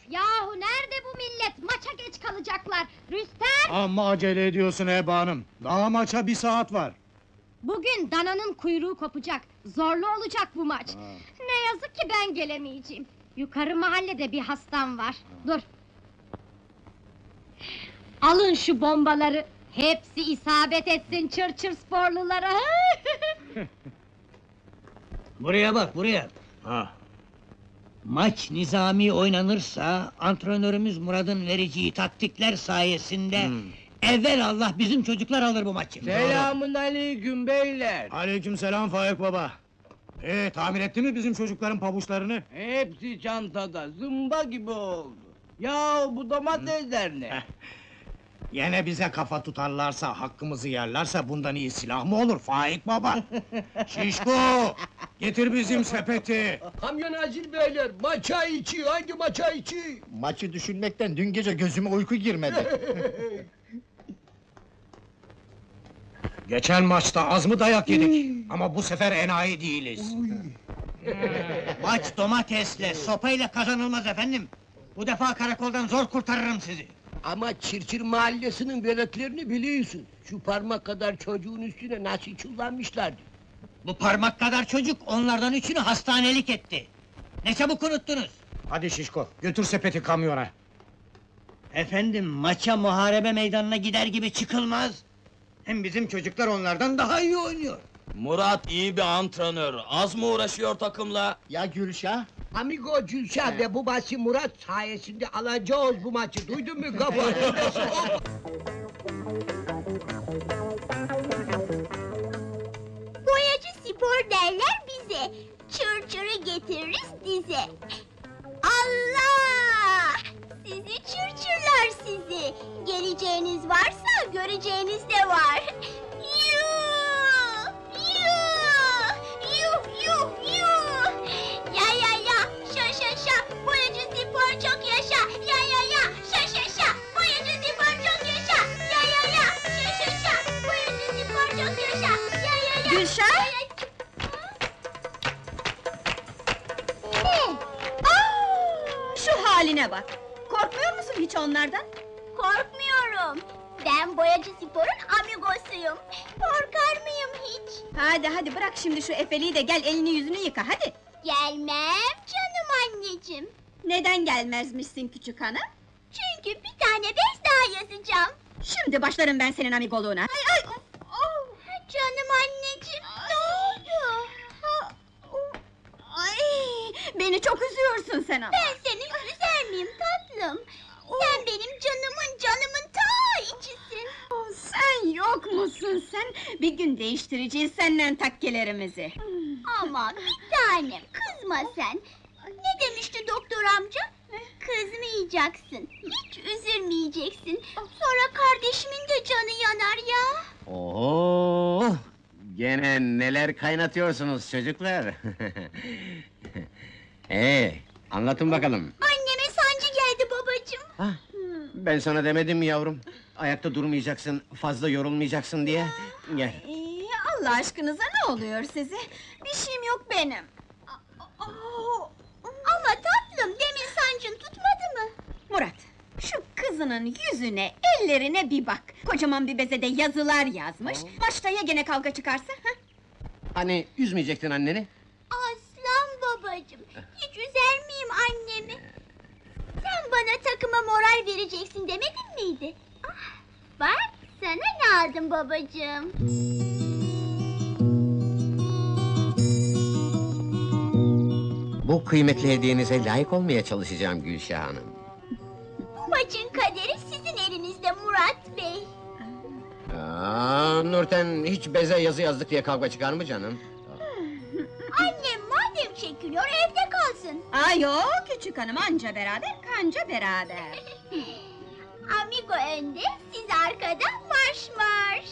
Yahu nerede bu millet? Maça geç kalacaklar! Rüstem! Amma acele ediyorsun Ebe Hanım. Daha maça 1 saat var. Bugün dananın kuyruğu kopacak. Zorlu olacak bu maç. Ne yazık ki ben gelemeyeceğim. Yukarı mahallede bir hastam var. Dur! Alın şu bombaları! Hepsi isabet etsin Çırçır sporlulara! Buraya bak, buraya! Ha. Maç nizami oynanırsa, antrenörümüz Murat'ın vereceği taktikler sayesinde... ...evvel Allah bizim çocuklar alır bu maçı! Selamun aleyküm beyler! Aleykümselam Faik baba. Tamir etti mi bizim çocukların pabuçlarını? Hepsi çantada, zımba gibi oldu. Ya bu domatesler ne? Yine bize kafa tutarlarsa, hakkımızı yerlerse bundan iyi silah mı olur Faik baba? Şişko! Getir bizim sepeti! Kamyon acil beyler, maça içi, hangi maça içi? Maçı düşünmekten dün gece gözüme uyku girmedi. Geçen maçta az mı dayak yedik? Ama bu sefer enayi değiliz. Maç domatesle, sopayla kazanılmaz efendim! Bu defa karakoldan zor kurtarırım sizi! Ama Çırçır mahallesinin veletlerini biliyorsun. Şu parmak kadar çocuğun üstüne nasıl çullanmışlardı. Bu parmak kadar çocuk onlardan üçünü hastanelik etti! Ne çabuk unuttunuz! Hadi Şişko, götür sepeti kamyona. Efendim, maça muharebe meydanına gider gibi çıkılmaz! Hem bizim çocuklar onlardan daha iyi oynuyor! Murat iyi bir antrenör, az mı uğraşıyor takımla? Ya Gülşah? Amigo Gülşah ve babası Murat sayesinde alacağız bu maçı. Duydun mu kafa? Boyacı spor derler bize. Çırçırı getiririz dize. Allah! Sizi çırçırlar sizi. Geleceğiniz varsa göreceğiniz de var. Yuh! Yuh! Yuh yuh yuh! Ya ya ya! Şa şa şa! Boyacı spor çok yaşa! Ya ya ya! Şa şa şa! Boyacı spor çok yaşa! Ya ya ya! Şa şa şa! Boyacı spor çok yaşa! Ya ya ya! Gülşah! Şu haline bak! Korkmuyor musun hiç onlardan? Korkmuyorum. Ben Boyacı Spor'un amigosuyum. Korkar mıyım hiç? Hadi bırak şimdi şu efeliği de gel elini yüzünü yıka hadi! Gelmem canım anneciğim. Neden gelmezmişsin küçük hanım? Çünkü bir tane bez daha yazacağım. Şimdi başlarım ben senin amigoluğuna! Canım anneciğim, ne oldu? Ay, beni çok üzüyorsun sen ama! Ben seni üzer miyim tatlım? Sen benim canımın ta içisin. Sen yok musun sen? Bir gün değiştireceğiz senden takkelerimizi! Aman bir tanem, kızma sen. Ne demişti doktor amca? Kızmayacaksın, hiç üzülmeyeceksin. Sonra kardeşimin de canı yanar ya. Oo! Gene neler kaynatıyorsunuz çocuklar? Anlatın bakalım. Anneme sancı geldi babacığım. Ben sana demedim mi yavrum? Ayakta durmayacaksın, fazla yorulmayacaksın diye. Gel. Allah aşkınıza ne oluyor size? Bir şeyim yok benim! Ama tatlım, demin sancın tutmadı mı? Murat, şu kızının yüzüne, ellerine bir bak! Kocaman bir bezede yazılar yazmış, maçta ya gene kavga çıkarsa, ha? Hani üzmeyecektin anneni? Aslan babacığım, hiç üzer miyim annemi? Sen bana takıma moral vereceksin demedin miydi? Ah, bak, sana ne aldım babacığım? Bu kıymetli hediyenize layık olmaya çalışacağım Gülşah Hanım. Bu maçın kaderi sizin elinizde Murat Bey. Nurten hiç beze yazı yazdık diye kavga çıkar mı canım? Annem madem çekiliyor, evde kalsın. Yok küçük hanım, anca beraber, kanca beraber! Amigo önde, siz arkada, marş marş!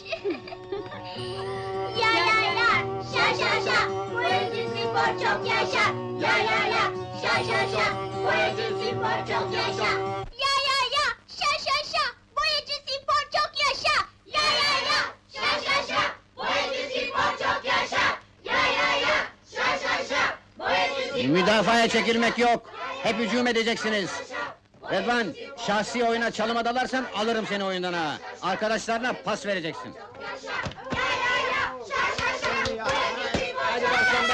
Ya ya ya, şa şa şa, Boyacı Spor çok yaşa! Ya ya ya, şa şa şa, Boyacı Spor çok yaşa! Ya ya ya, şa şa şa, Boyacı Spor çok yaşa! Ya ya ya, şa şa şa, Boyacı Spor çok yaşa! Ya ya ya, şa şa şa, Boyacı Spor... Müdafaya çekilmek yok! Hep hücum edeceksiniz! Rıdvan, şahsi oyuna çalıma dalarsan alırım seni oyundan ha. Arkadaşlarına pas vereceksin. Hadi bakalım be!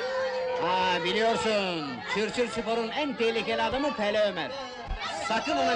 Ha biliyorsun, Çırçır Spor'un en tehlikeli adamı Pele Ömer. Sakın ona